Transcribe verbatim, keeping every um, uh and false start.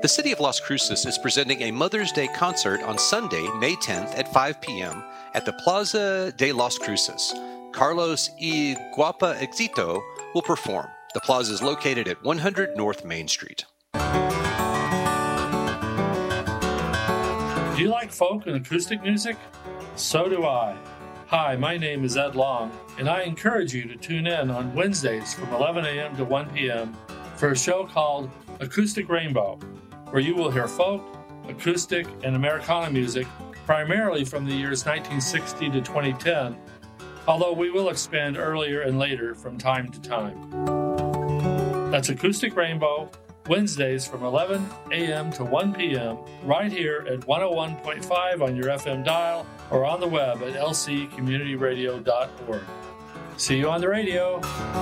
The city of Las Cruces is presenting a Mother's Day concert on Sunday, May tenth at five p.m. at the Plaza de Las Cruces. Carlos y Guapa Éxito will perform. The plaza is located at one hundred North Main Street. Do you like folk and acoustic music? So do I. Hi, my name is Ed Long, and I encourage you to tune in on Wednesdays from eleven a.m. to one p.m. for a show called Acoustic Rainbow, where you will hear folk, acoustic, and Americana music, primarily from the years nineteen sixty to twenty ten, although we will expand earlier and later from time to time. That's Acoustic Rainbow, Wednesdays from eleven a.m. to one p.m. right here at one oh one point five on your F M dial or on the web at l c community radio dot org. See you on the radio.